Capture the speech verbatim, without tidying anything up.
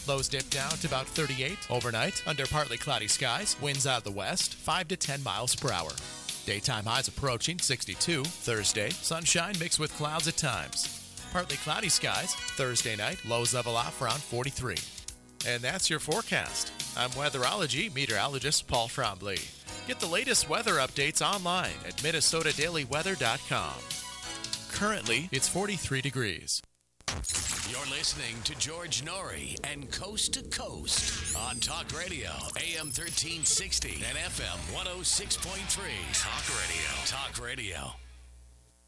Lows dip down to about thirty-eight. Overnight, under partly cloudy skies, winds out of the west, five to ten miles per hour. Daytime highs approaching sixty-two. Thursday, sunshine mixed with clouds at times. Partly cloudy skies. Thursday night, lows level off around forty-three. And that's your forecast. I'm weatherology meteorologist Paul Trombley. Get the latest weather updates online at minnesota daily weather dot com. Currently, it's forty-three degrees. You're listening to George Noory and Coast to Coast on Talk Radio, A M thirteen sixty and F M one oh six point three. Talk Radio. Talk Radio.